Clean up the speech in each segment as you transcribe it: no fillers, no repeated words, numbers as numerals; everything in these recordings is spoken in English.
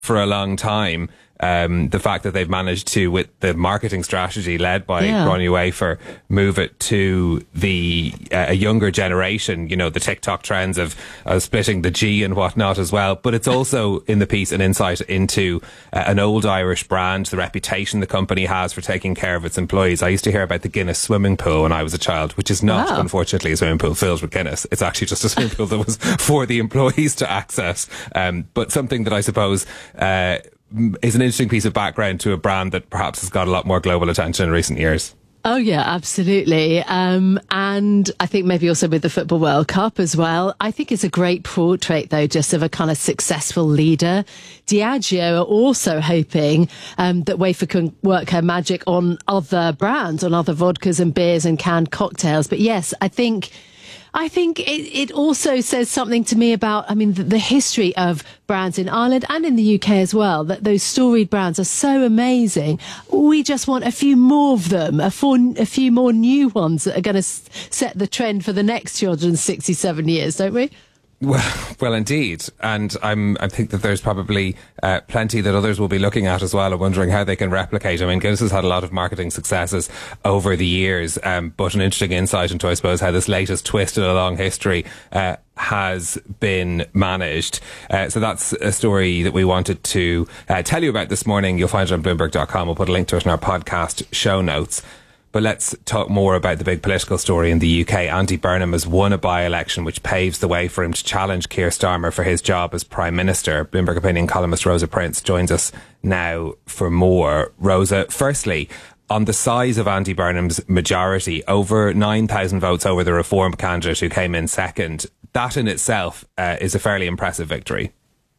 for a long time. The fact that they've managed to, with the marketing strategy led by Ronnie Wafer, move it to the a younger generation, you know, the TikTok trends of splitting the G and whatnot as well. But it's also in the piece an insight into an old Irish brand, the reputation the company has for taking care of its employees. I used to hear about the Guinness swimming pool when I was a child, which is not, unfortunately, a swimming pool filled with Guinness. It's actually just a swimming pool that was for the employees to access. But something that I suppose is an interesting piece of background to a brand that perhaps has got a lot more global attention in recent years. Oh, yeah, absolutely. And I think maybe also with the Football World Cup as well. I think it's a great portrait, though, just of a kind of successful leader. Diageo are also hoping that Wafer can work her magic on other brands, on other vodkas and beers and canned cocktails. But yes, I think it also says something to me about, the history of brands in Ireland and in the UK as well, that those storied brands are so amazing. We just want a few more of them, a few more new ones that are going to set the trend for the next 267 years, don't we? Well, indeed. And I think that there's probably plenty that others will be looking at as well and wondering how they can replicate. I mean, Guinness has had a lot of marketing successes over the years, but an interesting insight into, I suppose, how this latest twist in a long history has been managed. So that's a story that we wanted to tell you about this morning. You'll find it on Bloomberg.com. We'll put a link to it in our podcast show notes. But let's talk more about the big political story in the UK. Andy Burnham has won a by-election which paves the way for him to challenge Keir Starmer for his job as Prime Minister. Bloomberg opinion columnist Rosa Prince joins us now for more. Rosa, firstly, on the size of Andy Burnham's majority, over 9,000 votes over the Reform candidate who came in second, that in itself is a fairly impressive victory.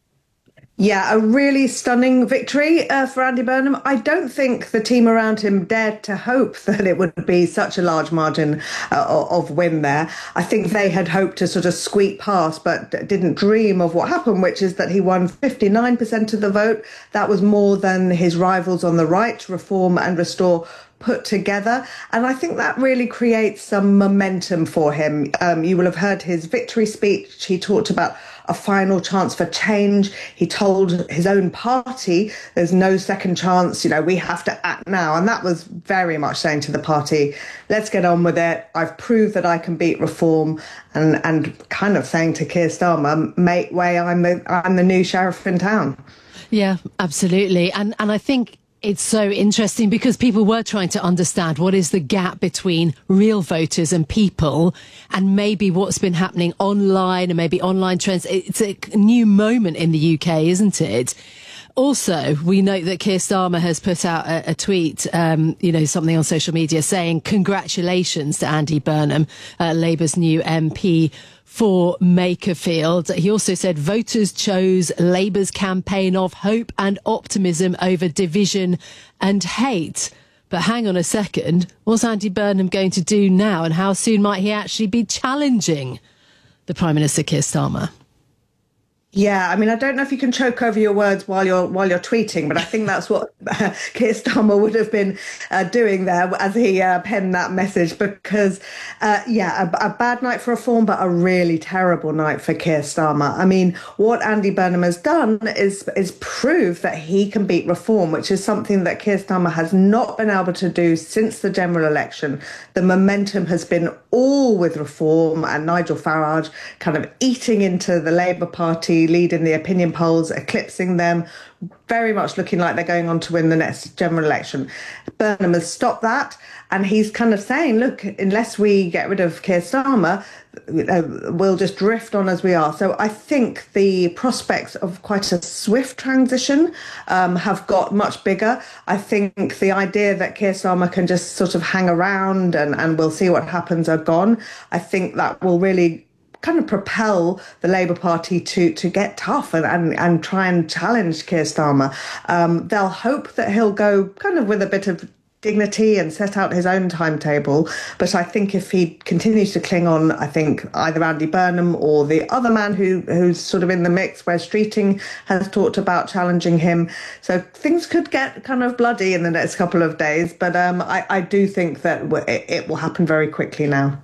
Yeah, a really stunning victory for Andy Burnham. I don't think the team around him dared to hope that it would be such a large margin of win there. I think they had hoped to sort of squeak past, but didn't dream of what happened, which is that he won 59% of the vote. That was more than his rivals on the right, Reform and Restore, put together. And I think that really creates some momentum for him. You will have heard his victory speech. He talked about a final chance for change. He told his own party there's no second chance, we have to act now. And that was very much saying to the party, let's get on with it. I've proved that I can beat Reform, and kind of saying to Keir Starmer, make way, I'm the new sheriff in town. Yeah, absolutely. And I think it's so interesting because people were trying to understand what is the gap between real voters and people, and maybe what's been happening online and maybe online trends. It's a new moment in the UK, isn't it? Also, we note that Keir Starmer has put out a tweet, something on social media saying congratulations to Andy Burnham, Labour's new MP for Makerfield. He also said voters chose Labour's campaign of hope and optimism over division and hate. But hang on a second, what's Andy Burnham going to do now, and how soon might he actually be challenging the Prime Minister Keir Starmer? Yeah, I don't know if you can choke over your words while you're tweeting, but I think that's what Keir Starmer would have been doing there as he penned that message. Because, a bad night for Reform, but a really terrible night for Keir Starmer. What Andy Burnham has done is prove that he can beat Reform, which is something that Keir Starmer has not been able to do since the general election. The momentum has been all with Reform and Nigel Farage kind of eating into the Labour Party, leading the opinion polls, eclipsing them, very much looking like they're going on to win the next general election. Burnham has stopped that, and he's kind of saying, look, unless we get rid of Keir Starmer, we'll just drift on as we are. So I think the prospects of quite a swift transition have got much bigger. I think the idea that Keir Starmer can just sort of hang around and we'll see what happens are gone. I think that will really kind of propel the Labour Party to get tough and try and challenge Keir Starmer. They'll hope that he'll go kind of with a bit of dignity and set out his own timetable. But I think if he continues to cling on, I think either Andy Burnham or the other man who's sort of in the mix, Wes Streeting, has talked about challenging him. So things could get kind of bloody in the next couple of days. But I do think that it will happen very quickly now.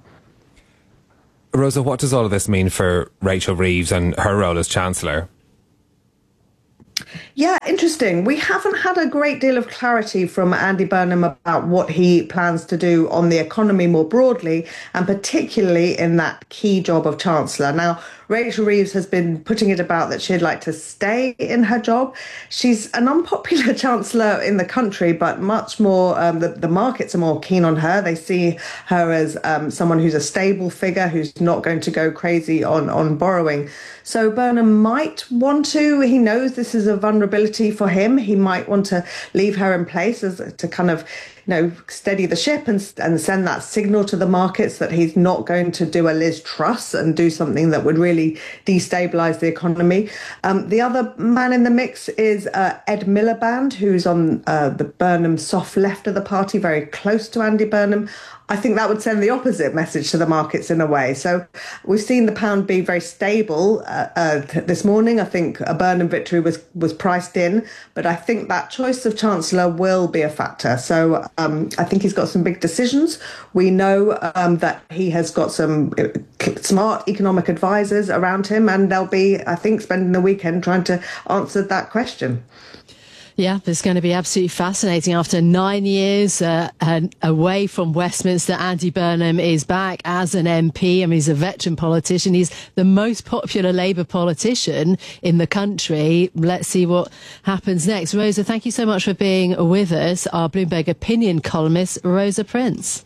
Rosa, what does all of this mean for Rachel Reeves and her role as Chancellor? Yeah, interesting. We haven't had a great deal of clarity from Andy Burnham about what he plans to do on the economy more broadly, and particularly in that key job of Chancellor. Now, Rachel Reeves has been putting it about that she'd like to stay in her job. She's an unpopular Chancellor in the country, but much more, the markets are more keen on her. They see her as someone who's a stable figure, who's not going to go crazy on borrowing. So Burnham might want to, he knows this is a vulnerability for him. He might want to leave her in place to kind of, steady the ship and send that signal to the markets that he's not going to do a Liz Truss and do something that would really destabilize the economy. The other man in the mix is Ed Miliband, who's on the Burnham soft left of the party, very close to Andy Burnham. I think that would send the opposite message to the markets in a way. So we've seen the pound be very stable this morning. I think a Burnham victory was priced in, but I think that choice of Chancellor will be a factor. So I think he's got some big decisions. We know that he has got some smart economic advisors around him, and they'll be, I think, spending the weekend trying to answer that question. Yeah, it's going to be absolutely fascinating. After 9 years away from Westminster, Andy Burnham is back as an MP. I mean, he's a veteran politician. He's the most popular Labour politician in the country. Let's see what happens next. Rosa, thank you so much for being with us. Our Bloomberg opinion columnist, Rosa Prince.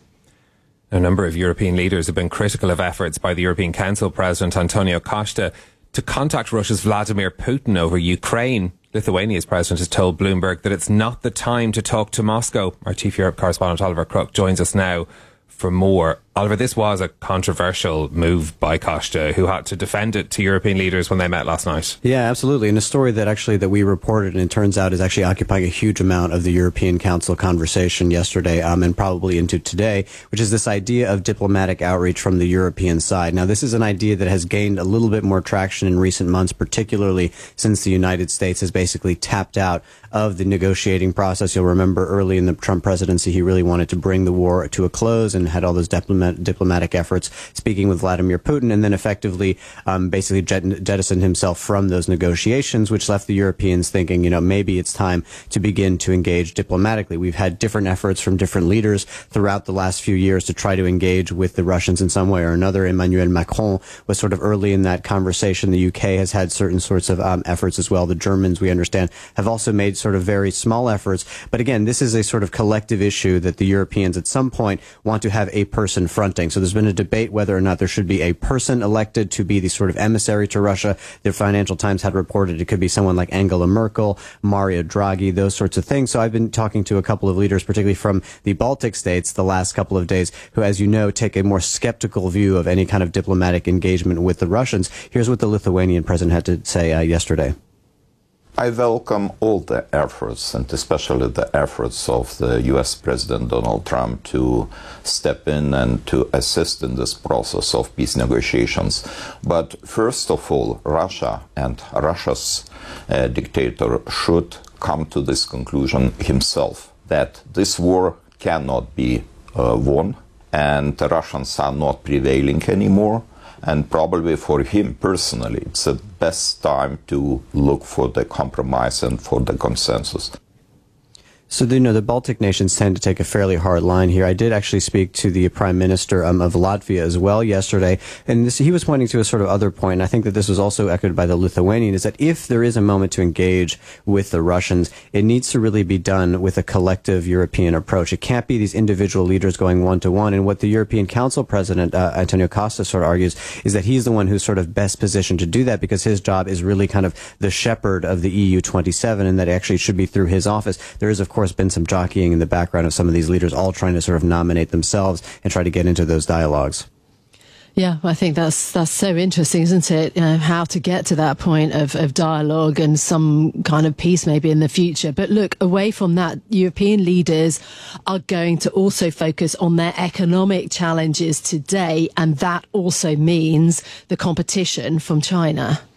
A number of European leaders have been critical of efforts by the European Council President Antonio Costa to contact Russia's Vladimir Putin over Ukraine. Lithuania's president has told Bloomberg that it's not the time to talk to Moscow. Our chief Europe correspondent Oliver Crook joins us now for more. Oliver, this was a controversial move by Costa, who had to defend it to European leaders when they met last night. Yeah, absolutely. And a story that we reported, and it turns out is actually occupying a huge amount of the European Council conversation yesterday, and probably into today, which is this idea of diplomatic outreach from the European side. Now, this is an idea that has gained a little bit more traction in recent months, particularly since the United States has basically tapped out of the negotiating process. You'll remember early in the Trump presidency, he really wanted to bring the war to a close and had all those diplomatic efforts, speaking with Vladimir Putin, and then effectively basically jettisoned himself from those negotiations, which left the Europeans thinking, maybe it's time to begin to engage diplomatically. We've had different efforts from different leaders throughout the last few years to try to engage with the Russians in some way or another. Emmanuel Macron was sort of early in that conversation. The UK has had certain sorts of efforts as well. The Germans, we understand, have also made sort of very small efforts. But again, this is a sort of collective issue that the Europeans at some point want to have a person fronting. So there's been a debate whether or not there should be a person elected to be the sort of emissary to Russia. The Financial Times had reported it could be someone like Angela Merkel, Mario Draghi, those sorts of things. So I've been talking to a couple of leaders, particularly from the Baltic states the last couple of days, who, as you know, take a more skeptical view of any kind of diplomatic engagement with the Russians. Here's what the Lithuanian president had to say yesterday. I welcome all the efforts, and especially the efforts of the US President Donald Trump to step in and to assist in this process of peace negotiations. But first of all, Russia and Russia's dictator should come to this conclusion himself, that this war cannot be won, and the Russians are not prevailing anymore. And probably for him personally, it's the best time to look for the compromise and for the consensus. So, the Baltic nations tend to take a fairly hard line here. I did actually speak to the Prime Minister of Latvia as well yesterday, and he was pointing to a sort of other point, and I think that this was also echoed by the Lithuanian, is that if there is a moment to engage with the Russians, it needs to really be done with a collective European approach. It can't be these individual leaders going one-to-one, and what the European Council President, Antonio Costa, sort of argues is that he's the one who's sort of best positioned to do that, because his job is really kind of the shepherd of the EU 27, and that actually should be through his office. There is, of course, been some jockeying in the background of some of these leaders all trying to sort of nominate themselves and try to get into those dialogues. Yeah, I think that's so interesting, isn't it? How to get to that point of dialogue and some kind of peace maybe in the future. But look, away from that, European leaders are going to also focus on their economic challenges today, and that also means the competition from China.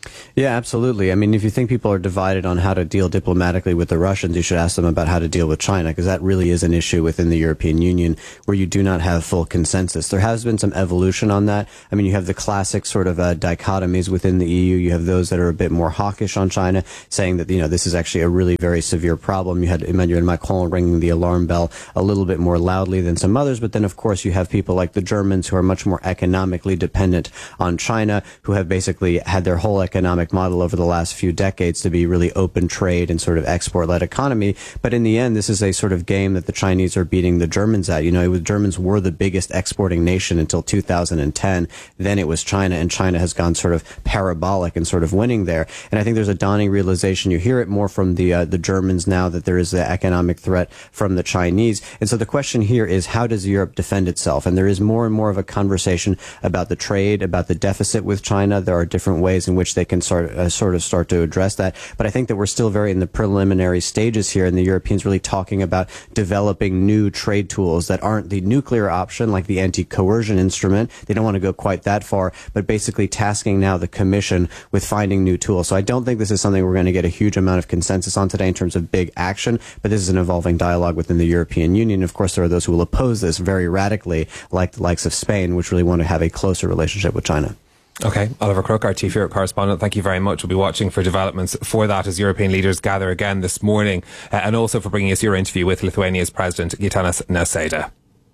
Yeah, absolutely. I mean, if you think people are divided on how to deal diplomatically with the Russians, you should ask them about how to deal with China, because that really is an issue within the European Union where you do not have full consensus. There has been some evolution on that. I mean, you have the classic sort of dichotomies within the EU. You have those that are a bit more hawkish on China, saying that, this is actually a really very severe problem. You had Emmanuel Macron ringing the alarm bell a little bit more loudly than some others. But then, of course, you have people like the Germans who are much more economically dependent on China, who have basically had their whole economic model over the last few decades to be really open trade and sort of export-led economy. But in the end, this is a sort of game that the Chinese are beating the Germans at. Germans were the biggest exporting nation until 2010. Then it was China, and China has gone sort of parabolic and sort of winning there. And I think there's a dawning realization. You hear it more from the Germans now that there is the economic threat from the Chinese. And so the question here is, how does Europe defend itself? And there is more and more of a conversation about the trade, about the deficit with China. There are different ways in which they can start to address that. But I think that we're still very in the preliminary stages here, and the Europeans really talking about developing new trade tools that aren't the nuclear option, like the anti-coercion instrument. They don't want to go quite that far, but basically tasking now the Commission with finding new tools. So I don't think this is something we're going to get a huge amount of consensus on today in terms of big action, but this is an evolving dialogue within the European Union. Of course, there are those who will oppose this very radically, like the likes of Spain, which really want to have a closer relationship with China. Okay, Oliver Crook, our Chief Europe correspondent, thank you very much. We'll be watching for developments for that as European leaders gather again this morning, and also for bringing us your interview with Lithuania's President Gitanas Nausėda.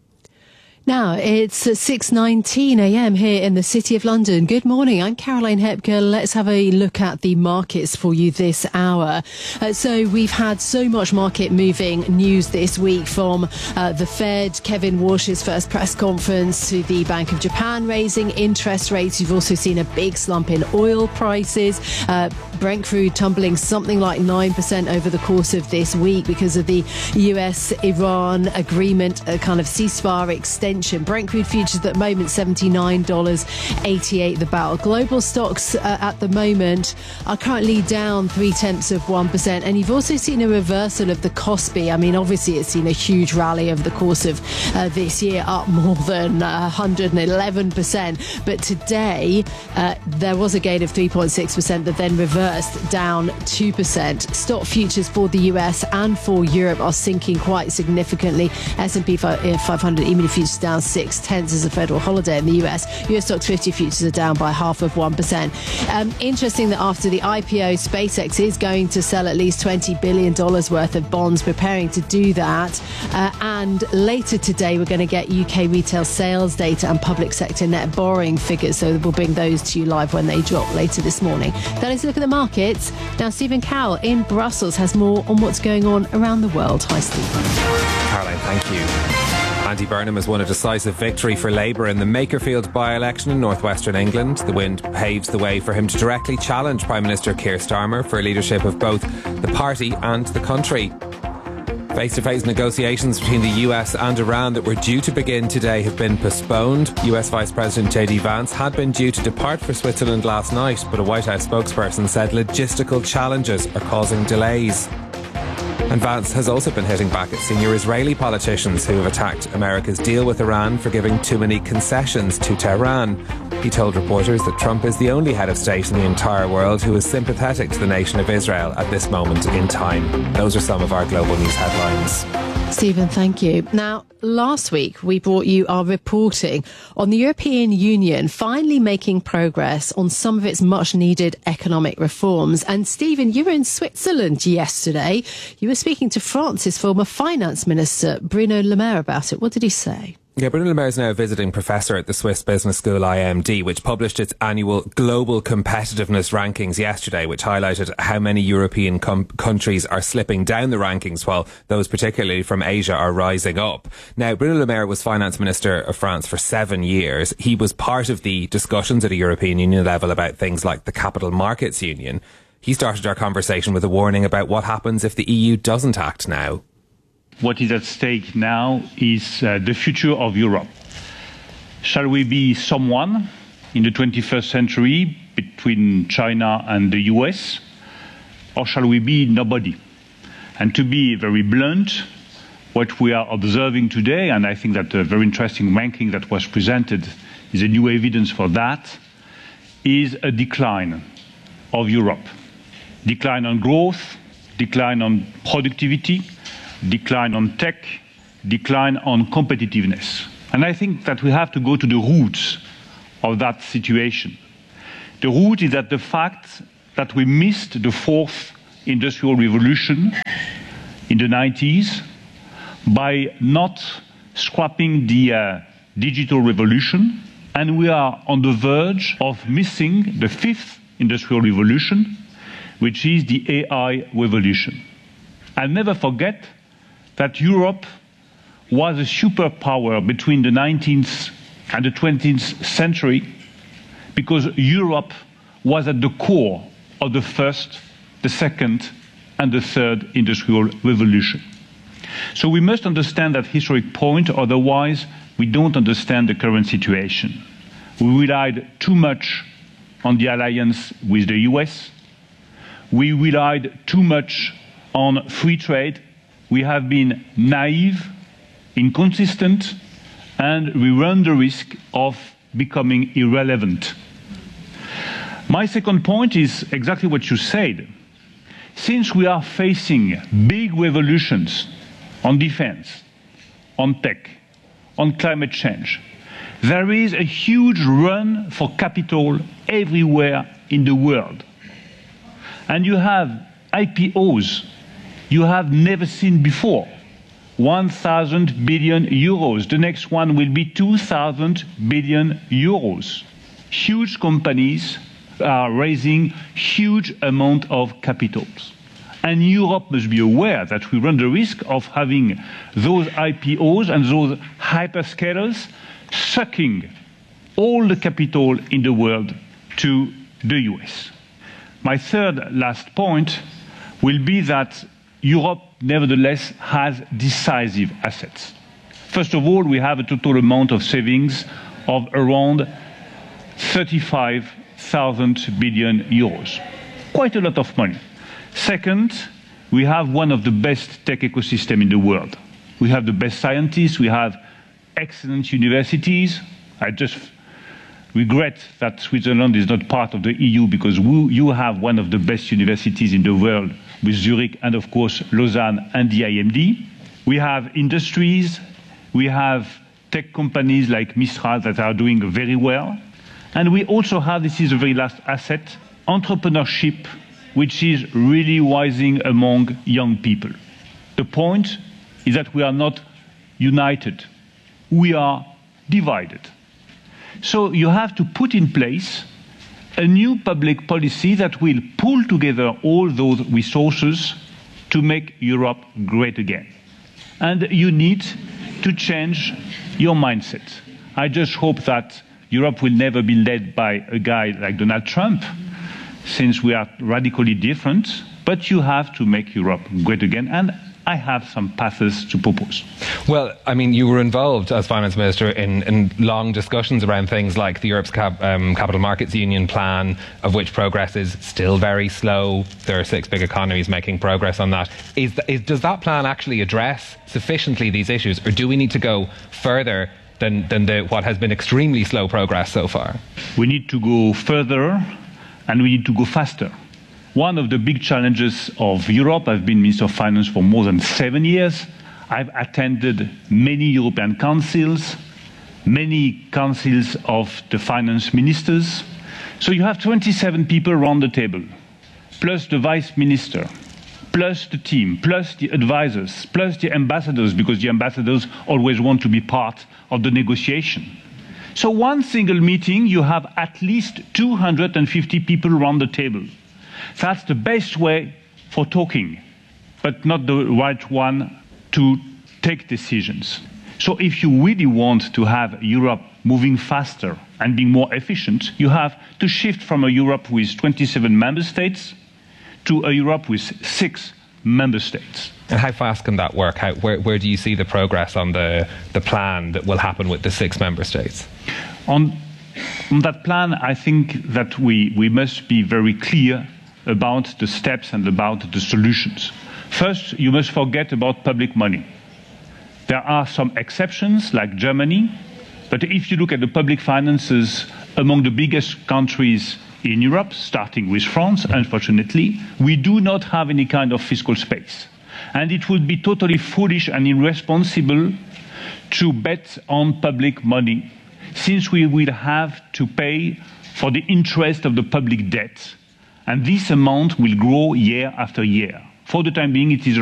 Now, it's 6:19 a.m. here in the City of London. Good morning. I'm Caroline Hepker. Let's have a look at the markets for you this hour. So we've had so much market moving news this week, from the Fed, Kevin Warsh's first press conference, to the Bank of Japan raising interest rates. You've also seen a big slump in oil prices. Brent crude tumbling something like 9% over the course of this week because of the US-Iran agreement, a kind of ceasefire extension. Brent crude futures at the moment $79.88 the barrel. Global stocks at the moment are currently down 0.3%, and you've also seen a reversal of the Kospi. I mean, obviously it's seen a huge rally over the course of this year, up more than 111%. But today there was a gain of 3.6% that then reversed down 2%. Stock futures for the US and for Europe are sinking quite significantly. S&P 500 E-mini futures down 0.6 as a federal holiday in the US. US stocks 50 futures are down by 0.5%. Interesting that after the IPO, SpaceX is going to sell at least $20 billion worth of bonds, preparing to do that. And later today, we're going to get UK retail sales data and public sector net borrowing figures. So we'll bring those to you live when they drop later this morning. That is a look at the markets. Now, Stephen Cowell in Brussels has more on what's going on around the world. Hi, Stephen. Caroline, thank you. Andy Burnham has won a decisive victory for Labour in the Makerfield by-election in northwestern England. The win paves the way for him to directly challenge Prime Minister Keir Starmer for leadership of both the party and the country. Face-to-face negotiations between the US and Iran that were due to begin today have been postponed. US Vice President J.D. Vance had been due to depart for Switzerland last night, but a White House spokesperson said logistical challenges are causing delays. And Vance has also been hitting back at senior Israeli politicians who have attacked America's deal with Iran for giving too many concessions to Tehran. He told reporters that Trump is the only head of state in the entire world who is sympathetic to the nation of Israel at this moment in time. Those are some of our global news headlines. Stephen, thank you. Now, last week we brought you our reporting on the European Union finally making progress on some of its much needed economic reforms. And Stephen, you were in Switzerland yesterday. You were speaking to France's former finance minister, Bruno Le Maire, about it. What did he say? Yeah, Bruno Le Maire is now a visiting professor at the Swiss Business School IMD, which published its annual global competitiveness rankings yesterday, which highlighted how many European countries are slipping down the rankings, while those particularly from Asia are rising up. Now, Bruno Le Maire was finance minister of France for 7 years. He was part of the discussions at a European Union level about things like the Capital Markets Union. He started our conversation with a warning about what happens if the EU doesn't act now. What is at stake now is the future of Europe. Shall we be someone in the 21st century between China and the US, or shall we be nobody? And to be very blunt, what we are observing today, and I think that a very interesting ranking that was presented is a new evidence for that, is a decline of Europe. Decline on growth, decline on productivity, decline on tech, decline on competitiveness. And I think that we have to go to the roots of that situation. The root is that the fact that we missed the fourth industrial revolution in the 90s by not scrapping the digital revolution, and we are on the verge of missing the fifth industrial revolution, which is the AI revolution. I'll never forget that Europe was a superpower between the 19th and the 20th century because Europe was at the core of the first, the second, and the third industrial revolution. So we must understand that historic point, otherwise we don't understand the current situation. We relied too much on the alliance with the US. We relied too much on free trade. We have been naive, inconsistent, and we run the risk of becoming irrelevant. My second point is exactly what you said. Since we are facing big revolutions on defense, on tech, on climate change, there is a huge run for capital everywhere in the world. And you have IPOs you have never seen before. 1,000 billion euros. The next one will be 2,000 billion euros. Huge companies are raising huge amount of capitals. And Europe must be aware that we run the risk of having those IPOs and those hyperscalers sucking all the capital in the world to the US. My third last point will be that Europe nevertheless has decisive assets. First of all, we have a total amount of savings of around 35,000 billion euros. Quite a lot of money. Second, we have one of the best tech ecosystems in the world. We have the best scientists, we have excellent universities. I just regret that Switzerland is not part of the EU because you have one of the best universities in the world with Zurich and, of course, Lausanne and the IMD. We have industries, we have tech companies like Mistral that are doing very well. And we also have, this is the very last asset, entrepreneurship, which is really rising among young people. The point is that we are not united. We are divided. So you have to put in place a new public policy that will pull together all those resources to make Europe great again. And you need to change your mindset. I just hope that Europe will never be led by a guy like Donald Trump, since we are radically different, but you have to make Europe great again. And I have some paths to propose. Well, I mean, you were involved as finance minister in long discussions around things like the Europe's Capital Markets Union plan, of which progress is still very slow. There are 6 big economies making progress on that. Does that plan actually address sufficiently these issues, or do we need to go further than what has been extremely slow progress so far? We need to go further, and we need to go faster. One of the big challenges of Europe, I've been Minister of Finance for more than 7 years. I've attended many European councils, many councils of the finance ministers. So you have 27 people around the table, plus the vice minister, plus the team, plus the advisors, plus the ambassadors, because the ambassadors always want to be part of the negotiation. So one single meeting, you have at least 250 people around the table. That's the best way for talking, but not the right one to take decisions. So if you really want to have Europe moving faster and being more efficient, you have to shift from a Europe with 27 member states to a Europe with 6 member states. And how fast can that work? Where do you see the progress on the plan that will happen with the 6 member states? On that plan, I think that we must be very clear about the steps and about the solutions. First, you must forget about public money. There are some exceptions, like Germany, but if you look at the public finances among the biggest countries in Europe, starting with France, unfortunately, we do not have any kind of fiscal space. And it would be totally foolish and irresponsible to bet on public money, since we will have to pay for the interest of the public debt. And this amount will grow year after year. For the time being, it is